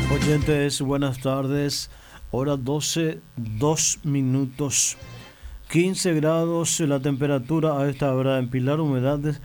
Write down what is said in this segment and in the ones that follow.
Oyentes, buenas tardes. Hora 12, 2 minutos. 15 grados la temperatura a esta hora en Pilar, humedad de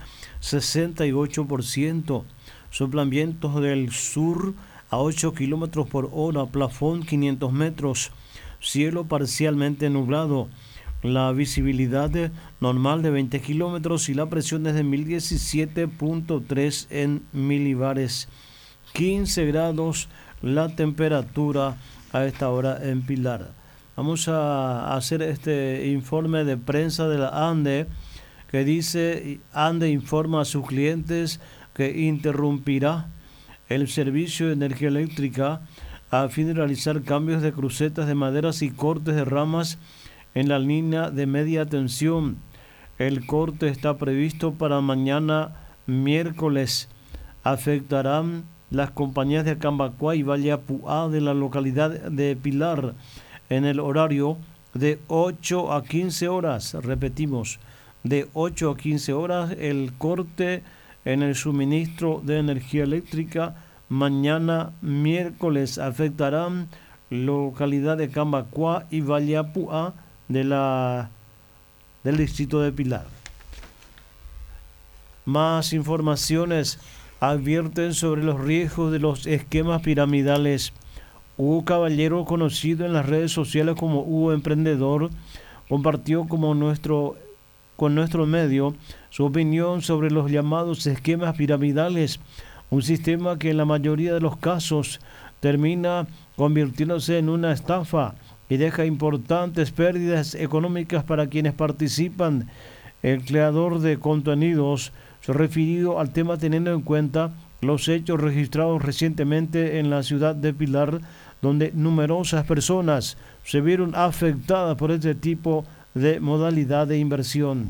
68%. Soplan vientos del sur a 8 kilómetros por hora, plafón 500 metros. Cielo parcialmente nublado. La visibilidad normal de 20 kilómetros y la presión es de 1017.3 en milibares. 15 grados la temperatura a esta hora en Pilar. Vamos a hacer este informe de prensa de la ANDE que dice: ANDE informa a sus clientes que interrumpirá el servicio de energía eléctrica a fin de realizar cambios de crucetas de maderas y cortes de ramas en la línea de media tensión. El corte está previsto para mañana miércoles. Afectarán las compañías de Acambacuá y Vallapuá de la localidad de Pilar en el horario de 8 a 15 horas. Repetimos, de 8 a 15 horas el corte en el suministro de energía eléctrica. Mañana miércoles afectarán localidad de Acambacuá y Vallapuá del distrito de Pilar. Más informaciones. Advierten sobre los riesgos de los esquemas piramidales. Hugo Caballero, conocido en las redes sociales como Hugo Emprendedor, compartió con nuestro medio su opinión sobre los llamados esquemas piramidales, un sistema que en la mayoría de los casos termina convirtiéndose en una estafa y deja importantes pérdidas económicas para quienes participan. El creador de contenidos se ha referido al tema teniendo en cuenta los hechos registrados recientemente en la ciudad de Pilar, donde numerosas personas se vieron afectadas por este tipo de modalidad de inversión.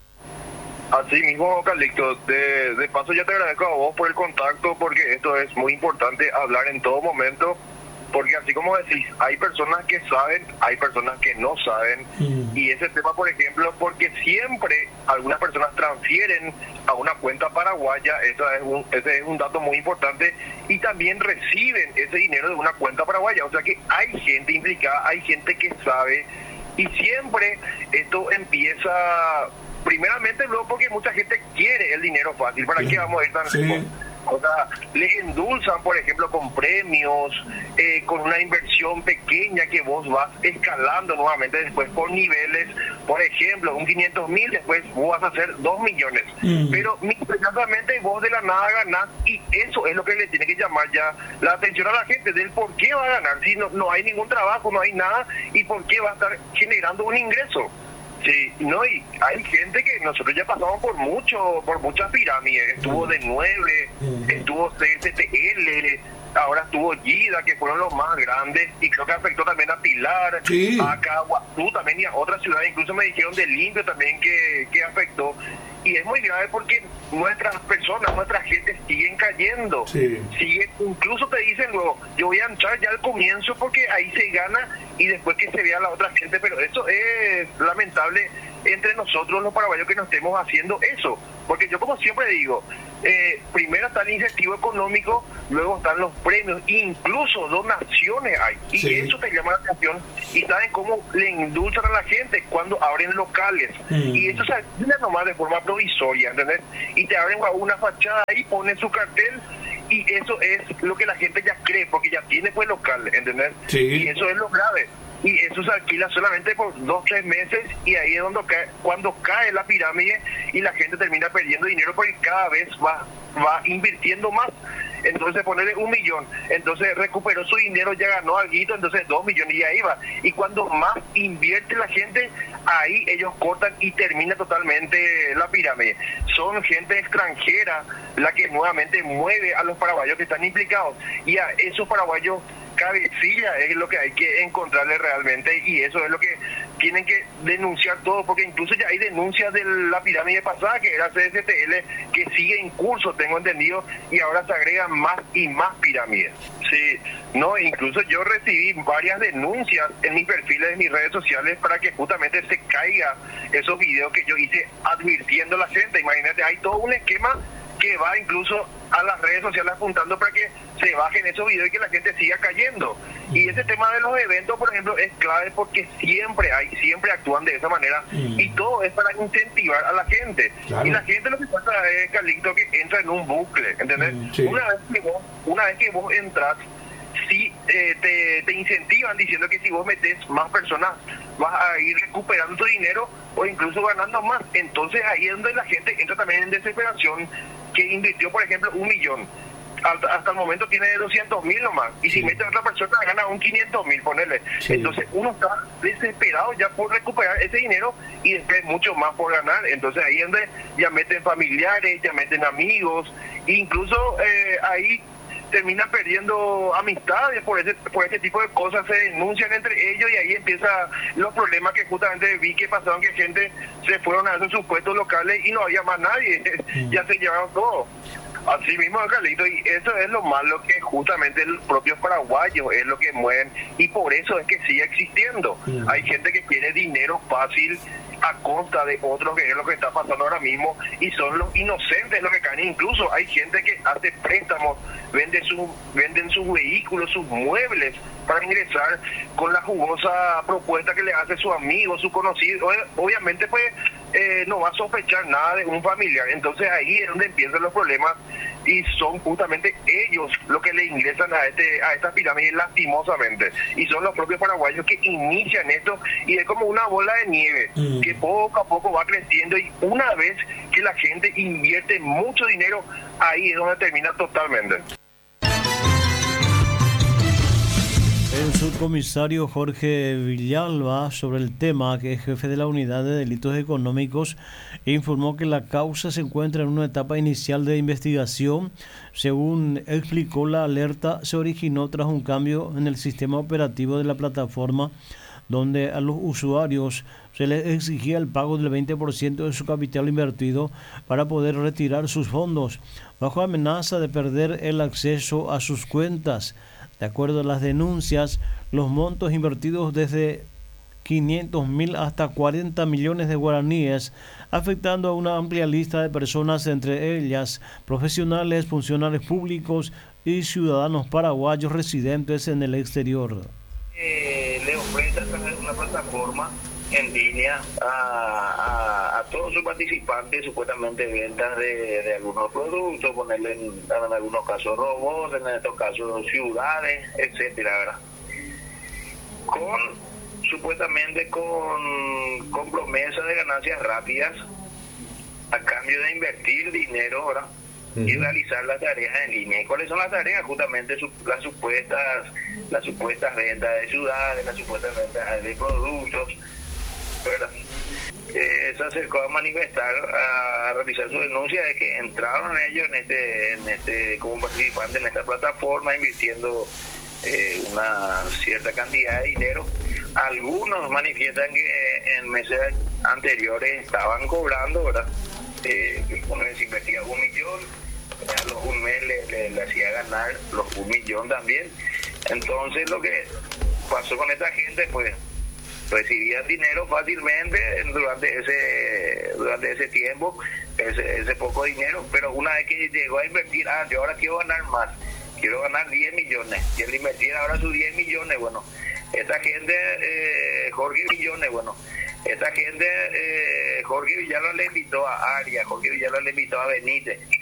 Así mismo, Calixto, de paso ya te agradezco a vos por el contacto, porque esto es muy importante hablar en todo momento, porque así como decís, hay personas que saben, hay personas que no saben, y ese tema, por ejemplo, porque siempre algunas personas transfieren a una cuenta paraguaya, ese es un dato muy importante, y también reciben ese dinero de una cuenta paraguaya, o sea que hay gente implicada, hay gente que sabe, y siempre esto empieza primeramente luego porque mucha gente quiere el dinero fácil. ¿Para qué vamos a ir tan lejos? O sea, le endulzan, por ejemplo, con premios, con una inversión pequeña que vos vas escalando nuevamente después por niveles. Por ejemplo, un 500.000, después vos vas a hacer 2 millones. Pero inmediatamente vos de la nada ganás, y eso es lo que le tiene que llamar ya la atención a la gente, del por qué va a ganar si no hay ningún trabajo, no hay nada, y por qué va a estar generando un ingreso. Sí, no, y hay gente que nosotros ya pasamos por muchas pirámides. Estuvo de 9, estuvo CSTL, ahora estuvo Gida, que fueron los más grandes, y creo que afectó también a Pilar, a Caguazú también, y a otras ciudades. Incluso me dijeron de Limpio también que afectó. Y es muy grave porque nuestras personas, nuestra gente siguen cayendo. Incluso te dicen luego, yo voy a entrar ya al comienzo porque ahí se gana y después que se vea la otra gente. Pero eso es lamentable entre nosotros los paraguayos que no estemos haciendo eso. Porque yo, como siempre digo, primero está el incentivo económico, luego están los premios, incluso donaciones hay. Y eso te llama la atención. Y saben cómo le endulzan a la gente cuando abren locales. Y eso se alquila nomás de forma provisoria, ¿entendés? Y te abren una fachada ahí, ponen su cartel, y eso es lo que la gente ya cree, porque ya tiene pues local, ¿entendés? Y eso es lo grave. Y eso se alquila solamente por 2-3 meses, y ahí es cuando cae la pirámide y la gente termina perdiendo dinero porque cada vez va invirtiendo más. Entonces ponerle 1 millón, entonces recuperó su dinero, ya ganó algo, entonces 2 millones y ahí va. Y cuando más invierte la gente, ahí ellos cortan y termina totalmente la pirámide. Son gente extranjera la que nuevamente mueve a los paraguayos que están implicados, y a esos paraguayos cabecilla es lo que hay que encontrarle realmente, y eso es lo que tienen que denunciar todo, porque incluso ya hay denuncias de la pirámide pasada, que era CSTL, que sigue en curso, tengo entendido, y ahora se agregan más y más pirámides. Sí, no, incluso yo recibí varias denuncias en mis perfiles de mis redes sociales para que justamente se caiga esos videos que yo hice advirtiendo a la gente. Imagínate, hay todo un esquema que va incluso a las redes sociales apuntando para que se bajen esos videos y que la gente siga cayendo. Y ese tema de los eventos, por ejemplo, es clave porque siempre actúan de esa manera y todo es para incentivar a la gente. Claro. Y la gente lo que pasa es, Carlito, que entra en un bucle, ¿entendés? Sí. Una vez que vos entras, sí te incentivan diciendo que si vos metes más personas vas a ir recuperando tu dinero o incluso ganando más. Entonces ahí es donde la gente entra también en desesperación, que invirtió, por ejemplo, 1 millón. Hasta el momento tiene 200.000 nomás. Y si mete a otra persona, gana un 500.000, ponele. Sí. Entonces uno está desesperado ya por recuperar ese dinero y después mucho más por ganar. Entonces ahí es donde ya meten familiares, ya meten amigos. Incluso ahí terminan perdiendo amistades por ese tipo de cosas, se denuncian entre ellos y ahí empiezan los problemas que justamente vi que pasaron, que gente se fueron a esos supuestos locales y no había más nadie, ya se llevaron todo. Así mismo, Carlito, y eso es lo malo, que justamente los propios paraguayos es lo que mueven y por eso es que sigue existiendo. Hay gente que quiere dinero fácil a costa de otros, que es lo que está pasando ahora mismo, y son los inocentes los que caen. Incluso hay gente que hace préstamos, venden sus vehículos, sus muebles para ingresar con la jugosa propuesta que le hace su amigo, su conocido. Obviamente pues no va a sospechar nada de un familiar. Entonces ahí es donde empiezan los problemas y son justamente ellos los que le ingresan a esta pirámide lastimosamente, y son los propios paraguayos que inician esto, y es como una bola de nieve que poco a poco va creciendo, y una vez que la gente invierte mucho dinero, ahí es donde termina totalmente. El subcomisario Jorge Villalba, sobre el tema, que es jefe de la Unidad de Delitos Económicos, informó que la causa se encuentra en una etapa inicial de investigación. Según explicó, la alerta se originó tras un cambio en el sistema operativo de la plataforma, donde a los usuarios se les exigía el pago del 20% de su capital invertido para poder retirar sus fondos, bajo amenaza de perder el acceso a sus cuentas. De acuerdo a las denuncias, los montos invertidos desde 500.000 hasta 40 millones de guaraníes, afectando a una amplia lista de personas, entre ellas profesionales, funcionarios públicos y ciudadanos paraguayos residentes en el exterior. Le ofrece a través de una plataforma en línea a todos sus participantes supuestamente ventas de algunos productos, ponerle en algunos casos robots, en estos casos ciudades, etcétera, ¿verdad? Supuestamente con promesa de ganancias rápidas a cambio de invertir dinero, ¿verdad? Y realizar las tareas en línea. ¿Y cuáles son las tareas? Justamente las supuestas ventas de ciudades, las supuestas ventas de productos, ¿verdad? Se acercó a manifestar, a realizar su denuncia de que entraron ellos como participantes en esta plataforma, invirtiendo una cierta cantidad de dinero. Algunos manifiestan que en meses anteriores estaban cobrando, ¿verdad? Uno les invertía 1 millón, a los un mes le hacía ganar los 1 millón también. Entonces lo que pasó con esta gente, pues recibían dinero fácilmente durante ese tiempo, ese poco dinero, pero una vez que llegó a invertir, yo ahora quiero ganar más, quiero ganar 10 millones, y él invertir ahora sus 10 millones, bueno, esta gente, Jorge Villalba le invitó a Arias, Jorge Villalba le invitó a Benítez,